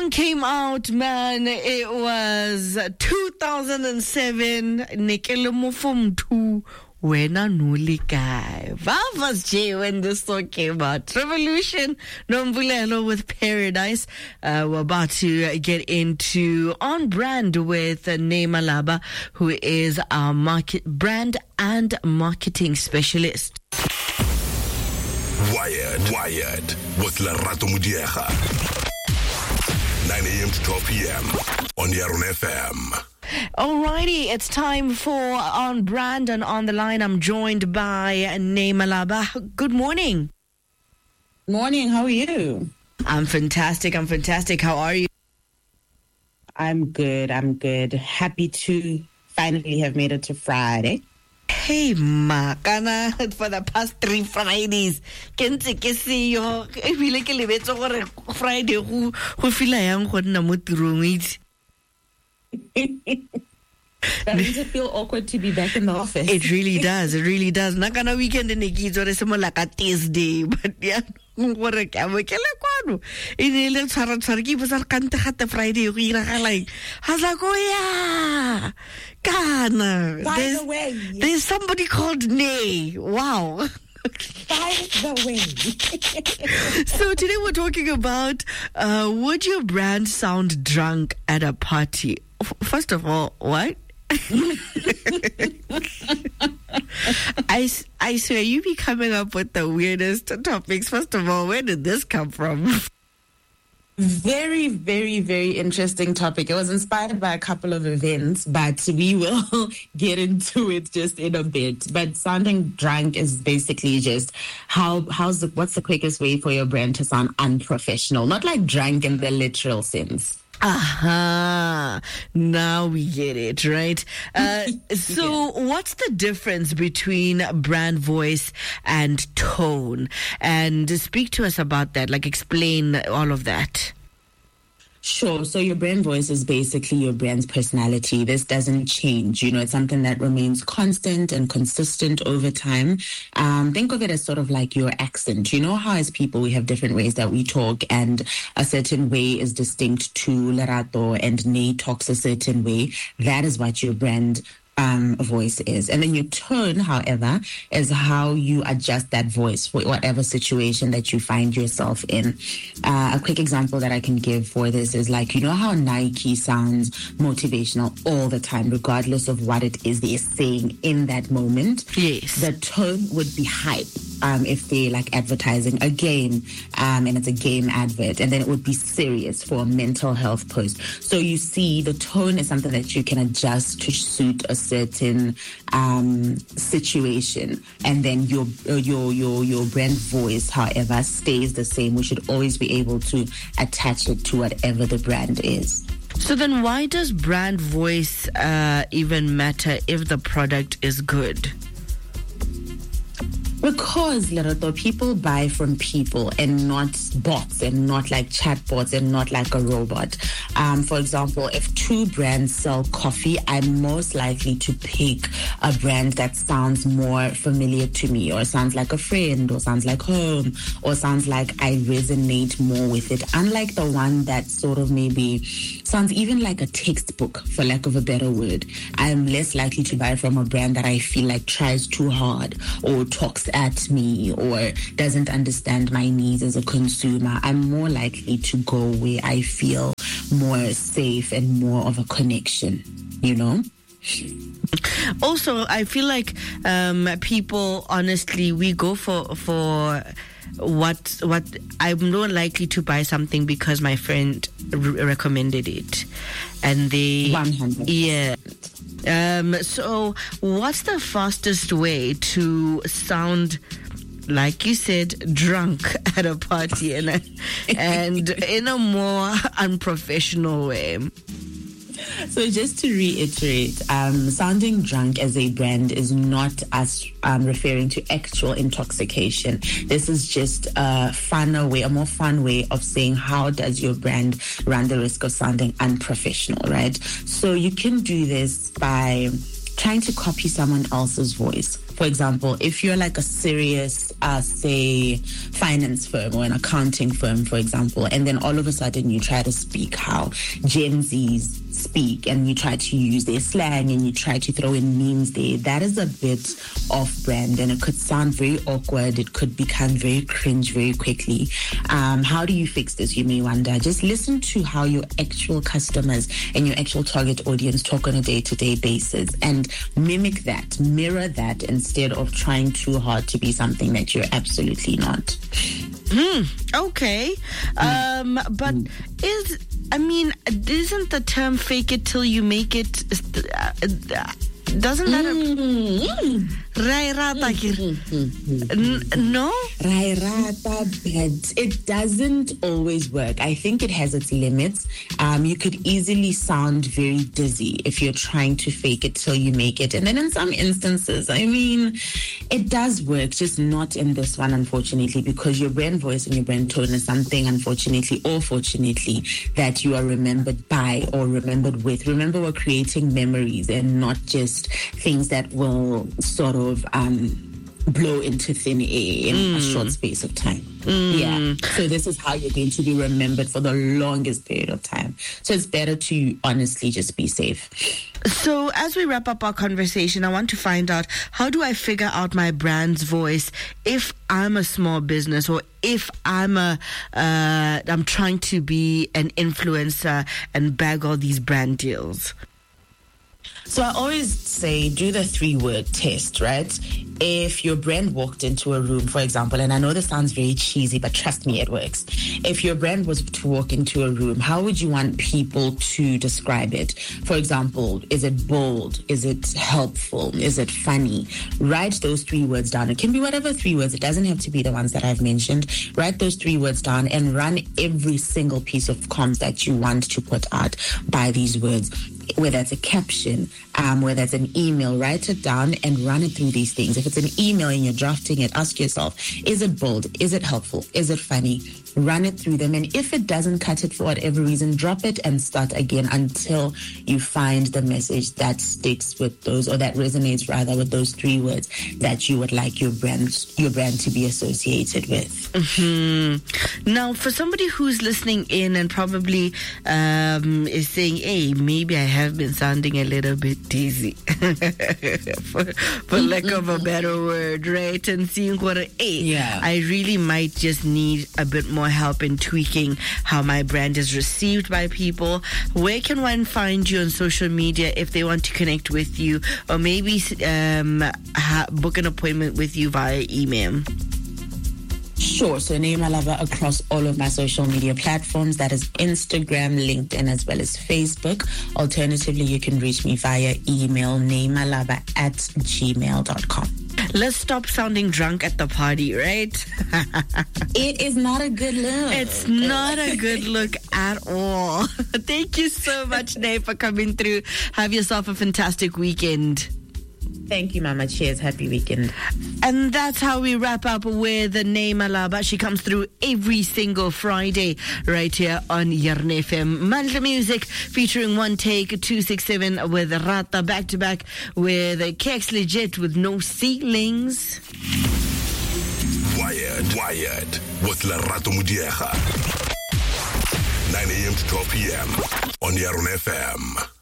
song came out, man. It was 2007. Nekele Mofum 2. Wena Nuli Kai. Valvas J when this song came out. Revolution Nombulelo with Paradise. We're about to get into On Brand with Nema Laba, who is our brand and marketing specialist. Wired with Lerato Mudiega. 9 a.m. to 12 p.m. on Yaron FM. Alrighty, it's time for On Brand, and on the line I'm joined by Nema Laba. Good morning. Morning, how are you? I'm fantastic. How are you? I'm good. Happy to finally have made it to Friday. Hey, Makana, for the past 3 Fridays. Kente ke se yo, ebile ke lebetse gore Friday go fila yang go nna mo tirong itse. That means it feel awkward to be back in the office. It really does. Nakana weekend ne ke itse re se mo like a Thursday, but yeah, gore ke amokele kwano. Ine le tshara ke bo sa kante gate Friday go iragala. I was like, "Oh yeah. Kana. By the way, there's somebody called Nay. Wow." By the way. So today we're talking about would your brand sound drunk at a party? First of all, what? I swear you be coming up with the weirdest topics. First of all, where did this come from? Very, very, very interesting topic. It was inspired by a couple of events, but we will get into it just in a bit. But sounding drunk is basically just what's the quickest way for your brand to sound unprofessional? Not like drunk in the literal sense. Aha, now we get it, right? So what's the difference between brand voice and tone? And speak to us about that, like explain all of that. Sure. So your brand voice is basically your brand's personality. This doesn't change. It's something that remains constant and consistent over time. Think of it as sort of like your accent. You know how as people we have different ways that we talk, and a certain way is distinct to Lerato, and Nay talks a certain way. That is what your brand voice is. And then your tone, however, is how you adjust that voice for whatever situation that you find yourself in. A quick example that I can give for this is like, how Nike sounds motivational all the time, regardless of what it is they're saying in that moment. Yes. The tone would be hype. If they're like advertising a game, and it's a game advert, and then it would be serious for a mental health post. So you see, the tone is something that you can adjust to suit a certain situation, and then your brand voice, however, stays the same. We should always be able to attach it to whatever the brand is. So then, why does brand voice even matter if the product is good? Because, Lerato, people buy from people and not bots, and not like chatbots, and not like a robot. For example, if 2 brands sell coffee, I'm most likely to pick a brand that sounds more familiar to me, or sounds like a friend, or sounds like home, or sounds like I resonate more with it. Unlike the one that sort of maybe sounds even like a textbook, for lack of a better word. I'm less likely to buy from a brand that I feel like tries too hard, or talks at me, or doesn't understand my needs as a consumer. I'm more likely to go where I feel more safe and more of a connection, Also, I feel like people, honestly, we go for what I'm more likely to buy something because my friend recommended it, and they 100%. Yeah. So what's the fastest way to sound, like you said, drunk at a party and in a more unprofessional way? So just to reiterate, sounding drunk as a brand is not us referring to actual intoxication. This is just a more fun way of saying how does your brand run the risk of sounding unprofessional, right? So you can do this by trying to copy someone else's voice. For example, if you're like a serious, say, finance firm or an accounting firm, for example, and then all of a sudden you try to speak how Gen Zs speak and you try to use their slang and you try to throw in memes there, that is a bit off-brand and it could sound very awkward. It could become very cringe very quickly. How do you fix this, you may wonder? Just listen to how your actual customers and your actual target audience talk on a day-to-day basis and mimic that, mirror that, instead of trying too hard to be something that you're absolutely not. Okay. But isn't the term fake it till you make it, doesn't that no? But it doesn't always work. I think it has its limits. You could easily sound very dizzy if you're trying to fake it till you make it. And then in some instances, it does work, just not in this one, unfortunately, because your brand voice and your brand tone is something, unfortunately or fortunately, that you are remembered by or remembered with. Remember, we're creating memories and not just things that will sort of blow into thin air in a short space of time. Yeah. So this is how you're going to be remembered for the longest period of time. So it's better to honestly just be safe. So as we wrap up our conversation, I want to find out, how do I figure out my brand's voice if I'm a small business or if I'm trying to be an influencer and bag all these brand deals? So I always say, do the 3-word test, right? If your brand walked into a room, for example, and I know this sounds very cheesy, but trust me, it works. If your brand was to walk into a room, how would you want people to describe it? For example, is it bold? Is it helpful? Is it funny? Write those 3 words down. It can be whatever 3 words. It doesn't have to be the ones that I've mentioned. Write those 3 words down and run every single piece of comms that you want to put out by these words. Whether it's a caption, whether it's an email, write it down and run it through these things. If it's an email and you're drafting it, ask yourself, is it bold? Is it helpful? Is it funny? Run it through them. And if it doesn't cut it for whatever reason, drop it and start again until you find the message that sticks with those, or that resonates rather with those 3 words that you would like your brand to be associated with. Now, for somebody who's listening in and probably is saying, hey, maybe I have been sounding a little bit dizzy, for lack of a better word, right? And seeing what, I really might just need a bit more help in tweaking how my brand is received by people. Where can one find you on social media if they want to connect with you, or maybe book an appointment with you via email? Sure. So Naimalava across all of my social media platforms. That is Instagram, LinkedIn, as well as Facebook. Alternatively, you can reach me via email, naimalava@gmail.com. Let's stop sounding drunk at the party, right? It is not a good look. It's not a good look at all. Thank you so much, Nay, for coming through. Have yourself a fantastic weekend. Thank you, Mama. Cheers. Happy weekend. And that's how we wrap up with Naimalava. She comes through every single Friday right here on Yarn FM. Mandla Music featuring One Take 267 with Rata, back to back with KX Legit with No Ceilings. Wired with Lerato Mudiega. 9 a.m. to 12 p.m. on Yarn FM.